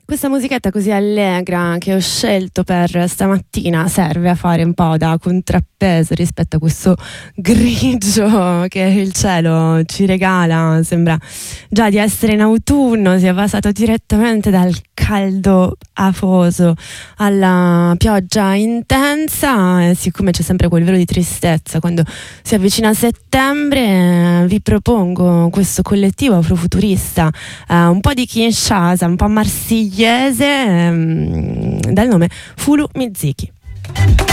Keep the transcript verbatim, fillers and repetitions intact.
Questa musichetta così allegra che ho scelto per stamattina serve a fare un po' da contrappeso rispetto a questo grigio che il cielo ci regala. Sembra già di essere in autunno, si è passato direttamente dal caldo afoso alla pioggia intensa, e siccome c'è sempre quel velo di tristezza quando si avvicina a settembre, vi propongo questo collettivo afrofuturista, eh, un po' di Kinshasa, un po' marsigliese, ehm, dal nome Fulu Miziki.